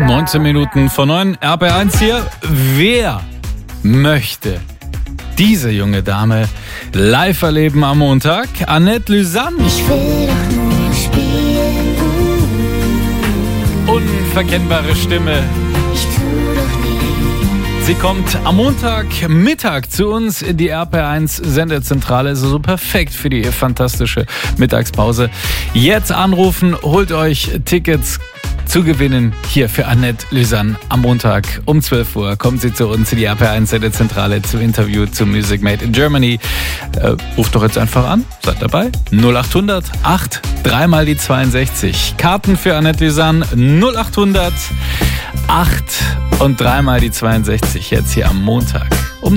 19 Minuten vor 9, RB1 hier. Wer möchte diese junge Dame live erleben am Montag? Annette Lüsann. Ich will doch nur spielen. Unverkennbare Stimme. Ich tu doch nie. Sie kommt am Montagmittag zu uns in die RP1 Sendezentrale. Also so perfekt für die fantastische Mittagspause. Jetzt anrufen, holt euch Tickets zu gewinnen hier für Annette Lüsann am Montag um 12 Uhr. Kommt sie zu uns in die RP1 Sendezentrale zum Interview zu Music Made in Germany. Ruft doch jetzt einfach an, seid dabei. 0800 8 3 mal die 62. Karten für Annette Lüsann 0800 8 und 3 mal die 62 jetzt hier am Montag.